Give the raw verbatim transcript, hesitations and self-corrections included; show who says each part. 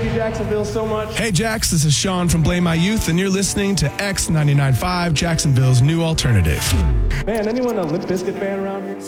Speaker 1: you, Jacksonville, so much.
Speaker 2: Hey, Jax, this is Sean from Blame My Youth, and you're listening to X ninety-nine point five, Jacksonville's new alternative.
Speaker 1: Man, anyone a Limp Bizkit fan around?